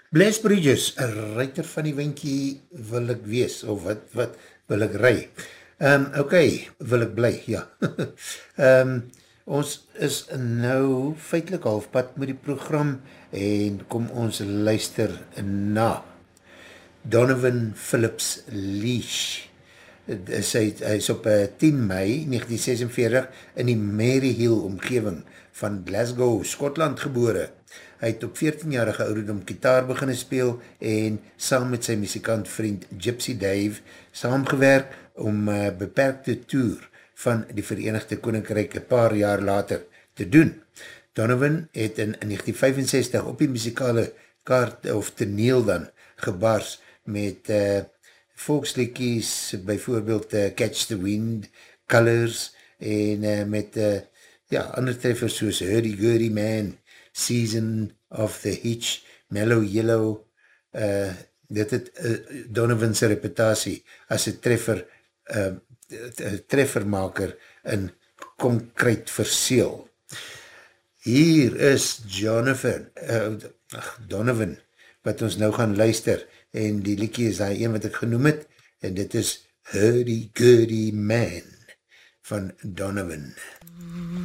Blaise Bridges, een ruiter van die winkie wil ek wees, of wat wil ek ry? Ok, wil ek bly, ja. Ons is nou feitlik halfpad met die program en kom ons luister na Donovan Phillips Leash. Hy is op 10 mei 1946 in die Maryhill omgeving van Glasgow, Skotland gebore. Hy het op 14-jarige ouderdom gitaar beginne speel en saam met sy muzikant vriend Gypsy Dave saamgewerk om beperkte tour van die Verenigde Koninkryk een paar jaar later te doen. Donovan het in 1965 op die muzikale kaart of toneel dan gebars met volksliedjies, byvoorbeeld Catch the Wind, Colors en met ander treffers soos Hurdy Gurdy Man, Season of the Hitch, Mellow Yellow, dit het Donovan's reputatie as een treffermaker in konkreet verseel. Hier is Donovan, wat ons nou gaan luister, en die liedjie is die een wat ek genoem het, en dit is Hurdy Gurdy Man van Donovan.